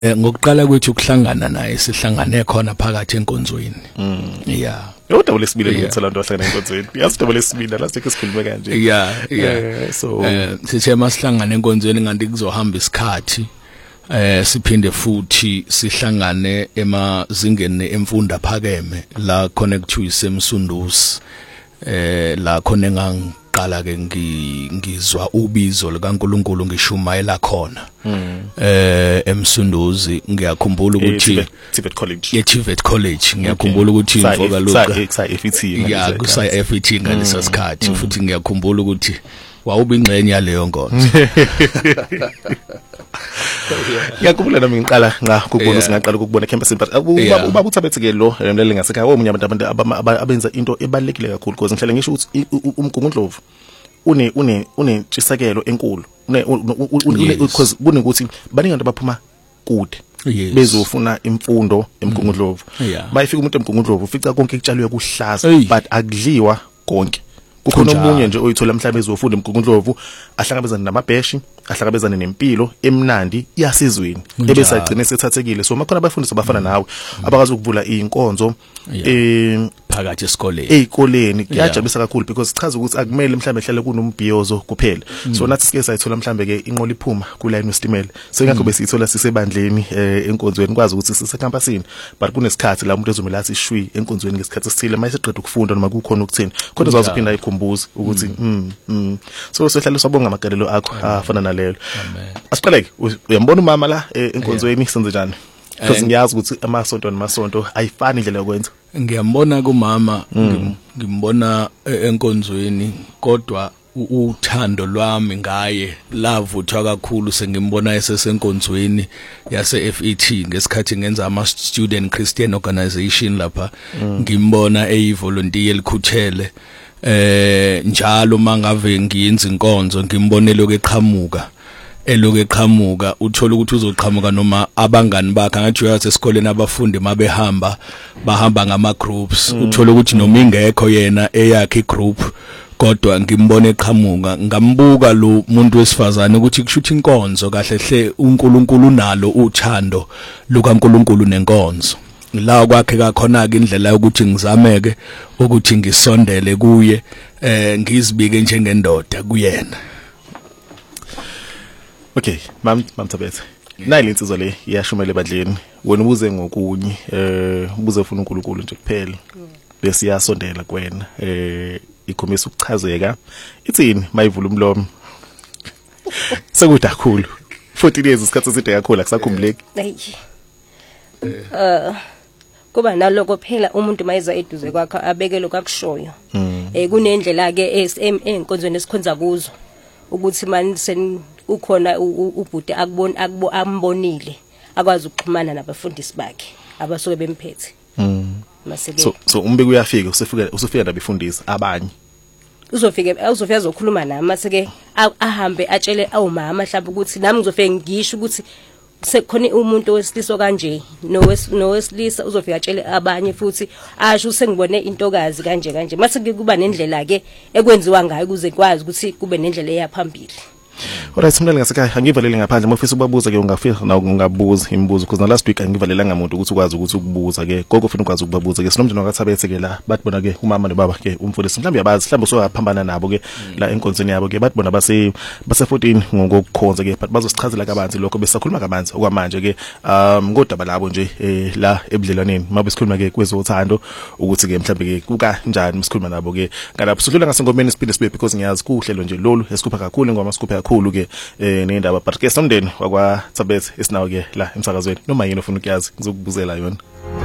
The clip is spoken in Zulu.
Ngokuqala kwethu ukuhlangana naye sihlangane khona phakathi enkonzweni. Yeah. Udabula esibili ngithola into ahlangana enkonzweni. Yazi udabula esibili la sikho sikhuluma kanje. Yeah. So sithe masihlangana enkonzweni kanti kuzohamba isikhathi siphinde futhi sihlangane emazingeni emfundo aphakeme la connect to isemsunduzi la khona engangiqala ke ngizwa ubizo likaNkuluNkulu ngishumayela khona emsunduzi ngiyakhumbula ukuthi TVET College TVET College ngiyakhumbula ukuthi imfoka lokho FET ya kusa FET ngalesa sikhathi futhi ngiyakhumbula ukuthi wawuba ingxenye yaleyo nkonzo. Ngiyakubona nami ngiqala ngakubona singaqala ukubona campus but ubaba uThabethe ke lo leli ngasekhaya omunye abantu abenza into ebalekile kakhulu because ngihlale ngisho ukuthi umgungundlovu unentshisakelo enkulu because kunengokuthi baningi abantu baphuma kude bezofuna imfundo emgungundlovu bayifika umuntu emgungundlovu ufica konke kutshalwe kuhlaza but akudliwa konke. Kukhona umunye nje oyithola mhlawumbe ezofunda emgungundlovu ahlangabezana namabheshi ahlangabezana nempilo emnandi yasezweni ebese agcine sethathekile. So makhona abafundisi abafana nawe abakazi ukuvula inkonzo phakathi esikoleni kuyajabulisa kakhulu because chaza ukuthi akumele mhlawumbe ehlale kunombhiyozo kuphela. So nathi sike sayithola mhlawumbe ke inqola iphuma ku line westimela sengakho besithola sisebandleni enkonzweni kwazi ukuthi sise campusini but kunesikhathi la umuntu ezomela athi shwi enkonzweni ngesikhathi esithile mayiseqeda ukufunda noma kukhona ukuthini kodwa uzawuphinda ikhumbuze ukuthi so sehlale sabonga amagalelo akho afana nalelo. Asiqaleke uyambona umama la enkonzweni senze njani because ngiyazi ukuthi amasonto ayifani indlela yokwenza. Ngiyambona kumama ngimbona enkonzweni kodwa uthando lwami ngaye lavuthwa kakhulu sengimbona esesenkonzweni yase FET ngesikhathi ngenza ama student Christian organization lapha ngimbona eyivolunteer elikhuthele njalo mangave ngiyenza inkonzo ngimbonelo keqhamuka eqhamuka uthola ukuthi uzoqhamuka noma abangani bakhe ngathi uyazi esikoleni abafundi mabehamba bahamba ngama groups uthola ukuthi noma ingekho yena eyakhe igroup kodwa ngimbone eqhamuka ngambuka lo muntu wesifazane ukuthi kushuthi inkonzo kahle hle uNkulunkulu nalo uthando lukaNkulunkulu nenkonzo la kwakhe kakhona ke indlela yokuthi ngizameke ukuthi ngisondele kuye ngizibike njengendoda kuyena. Okay, Mam Thabethe. Nayi insizwa le iyashumela ebadleni. Wena ubuze ngokunye ubuze ufuna uNkulunkulu nje kuphela. Bese iyasondela kuwena. Ikhomisa ukuchazeka. Ithini mayivula umlomo? Sekude kakhulu. 14 years isikhathi eside kakhulu akusakhumbuleki. Kuba naloko phela umuntu mayeza eduze kwakhe abeke lokakushoyo. Kunendlela ke enkonzweni esikhonza kuzo ukuthi manje ukhona ubhuti ambonile akwazi ukuxhumana nabafundisi bakhe abasuke bemphethe. So umbeki uyafika usufika nabefundisi abanye uzofika azokhuluma nami mase ke ahambe atshele awumama mhlawumbe ukuthi nami ngizofika ngisho ukuthi sekukhona umuntu wesilisa kanje nowesilisa uzofika atshele abanye futhi asho sengibone intokazi kanje mase kuba nendlela ke ekwenziwa ngayo ukuze kwazi ukuthi kube nendlela eyaphambili. Alright mntwana ngasekhaya angivalele ngaphandle mafisa ukubabuza ke ungafika na ungabuza imibuzo because last week angivalela umuntu ukuthi ukwazi ukuthi ukubuza ke gogo ufuna ukwazi ukubabuza ke sinomndeni wakathabethe ke la bathi bona ke umama nobaba ke umfundisi mhlawumbe yabazi mhlawumbe soyaphambana nabo ke la enkonzweni yabo ke bathi bona base 14 ngokukhonza ke but bazosichazela kabanzi lokho besakhuluma kabanzi okwamanje ke ngodaba labo nje la ebudlelwaneni mabe sikhuluma ke kwezothando ukuthi ke mhlawumbe ke kuka njani msikhuluma nabo ke ngalapho sidlula ngasengomeni siphinde sibe because ngiyazi kuhlelo nje lolu esikupha kakhulu ngoma sikupha kakhulu ke nendaba but ke somndeni wakwa Thabethe esinawo ke la emsakazweni noma yini ofuna ukuyazi ngizokubuzela yona.